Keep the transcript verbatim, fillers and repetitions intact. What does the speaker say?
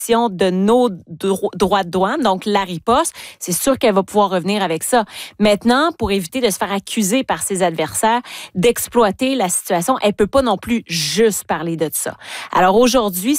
de nos dro- droits de douane, donc la riposte, c'est sûr qu'elle va pouvoir revenir avec ça. Maintenant, pour éviter de se faire accuser par ses adversaires d'exploiter la situation, elle peut pas non plus juste parler de ça. Alors aujourd'hui,